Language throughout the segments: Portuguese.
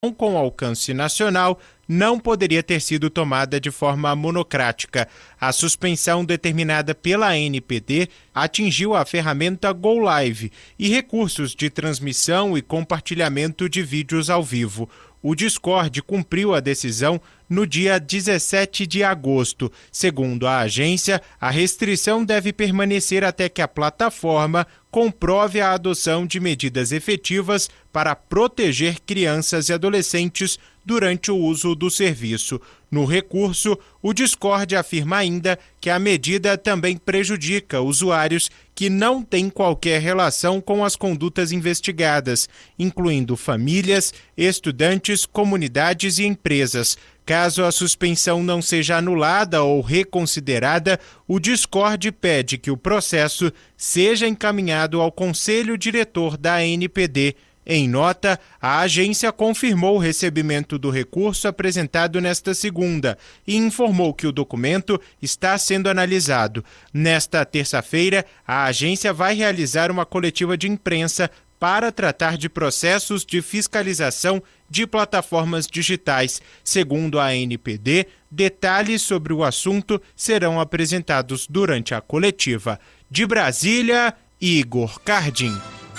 com alcance nacional não poderia ter sido tomada de forma monocrática. A suspensão determinada pela ANPD atingiu a ferramenta Go Live e recursos de transmissão e compartilhamento de vídeos ao vivo. O Discord cumpriu a decisão no dia 17 de agosto. Segundo a agência, a restrição deve permanecer até que a plataforma comprove a adoção de medidas efetivas para proteger crianças e adolescentes durante o uso do serviço. No recurso, o Discord afirma ainda que a medida também prejudica usuários que não têm qualquer relação com as condutas investigadas, incluindo famílias, estudantes, comunidades e empresas. Caso a suspensão não seja anulada ou reconsiderada, o Discord pede que o processo seja encaminhado ao Conselho Diretor da ANPD. Em nota, a agência confirmou o recebimento do recurso apresentado nesta segunda e informou que o documento está sendo analisado. Nesta terça-feira, a agência vai realizar uma coletiva de imprensa para tratar de processos de fiscalização de plataformas digitais. Segundo a ANPD, detalhes sobre o assunto serão apresentados durante a coletiva. De Brasília, Igor Cardim.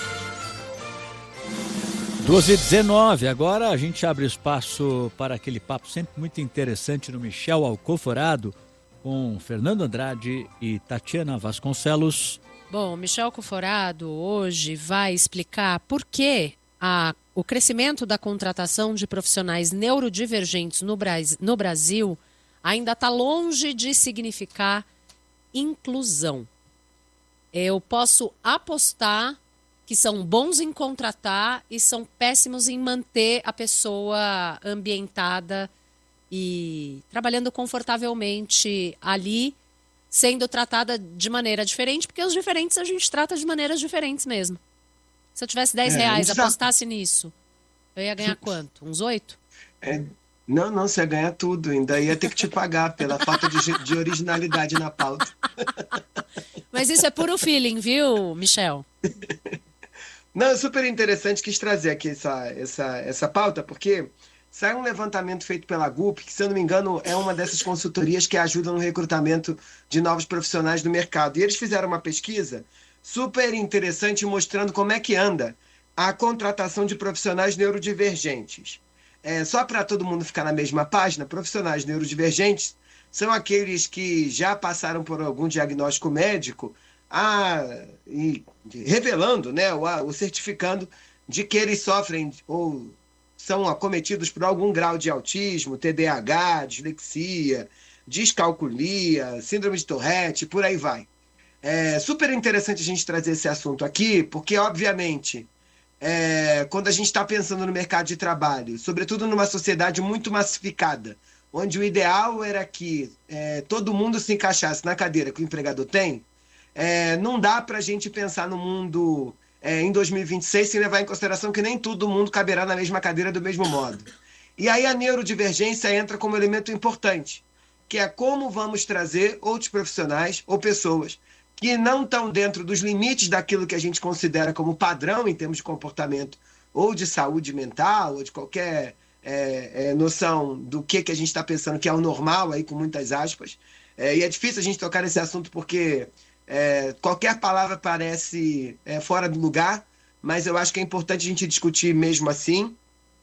12h19, agora a gente abre espaço para aquele papo sempre muito interessante no Michel Alcoforado, com Fernando Andrade e Tatiana Vasconcelos. Bom, Michel Alcoforado hoje vai explicar por que o crescimento da contratação de profissionais neurodivergentes no Brasil ainda está longe de significar inclusão. Eu posso apostar que são bons em contratar e são péssimos em manter a pessoa ambientada e trabalhando confortavelmente ali, sendo tratada de maneira diferente, porque os diferentes a gente trata de maneiras diferentes mesmo. Se eu tivesse R$10, apostasse nisso, eu ia ganhar quanto? Uns 8? Não, você ia ganhar tudo, ainda ia ter que te pagar pela falta de originalidade na pauta. Mas isso é puro feeling, viu, Michel? Não, é super interessante, quis trazer aqui essa pauta, porque sai um levantamento feito pela GUP, que, se eu não me engano, é uma dessas consultorias que ajudam no recrutamento de novos profissionais do mercado. E eles fizeram uma pesquisa super interessante mostrando como é que anda a contratação de profissionais neurodivergentes. Só para todo mundo ficar na mesma página, profissionais neurodivergentes são aqueles que já passaram por algum diagnóstico médico, e revelando, né, ou certificando de que eles sofrem ou são acometidos por algum grau de autismo, TDAH, dislexia, descalculia, síndrome de Tourette, por aí vai. É super interessante a gente trazer esse assunto aqui, porque, obviamente, quando a gente está pensando no mercado de trabalho, sobretudo numa sociedade muito massificada, onde o ideal era que todo mundo se encaixasse na cadeira que o empregador tem, não dá para a gente pensar no mundo em 2026 sem levar em consideração que nem todo mundo caberá na mesma cadeira do mesmo modo. E aí a neurodivergência entra como elemento importante, que é como vamos trazer outros profissionais ou pessoas que não estão dentro dos limites daquilo que a gente considera como padrão em termos de comportamento ou de saúde mental ou de qualquer noção do que a gente está pensando que é o normal, aí com muitas aspas. E é difícil a gente tocar nesse assunto porque qualquer palavra parece fora do lugar, mas eu acho que é importante a gente discutir mesmo assim.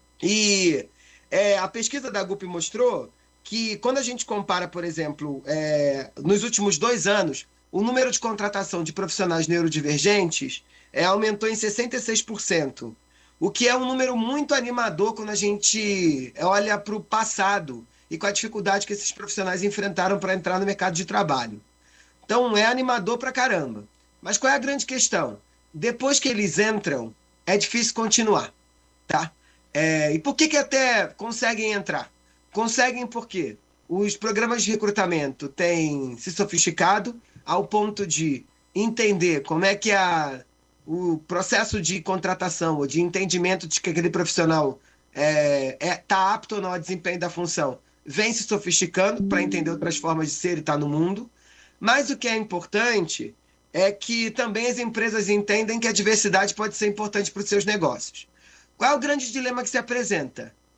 E a pesquisa da GUP mostrou que quando a gente compara, por exemplo, nos últimos 2 anos, o número de contratação de profissionais neurodivergentes aumentou em 66%, o que é um número muito animador quando a gente olha para o passado e com a dificuldade que esses profissionais enfrentaram para entrar no mercado de trabalho. Então, é animador pra caramba. Mas qual é a grande questão? Depois que eles entram, é difícil continuar, tá? E por que até conseguem entrar? Conseguem porque os programas de recrutamento têm se sofisticado ao ponto de entender como é que o processo de contratação ou de entendimento de que aquele profissional está apto ou não ao desempenho da função vem se sofisticando para entender outras formas de ser e estar no mundo. Mas o que é importante é que também as empresas entendem que a diversidade pode ser importante para os seus negócios. Qual é o grande dilema que se apresenta?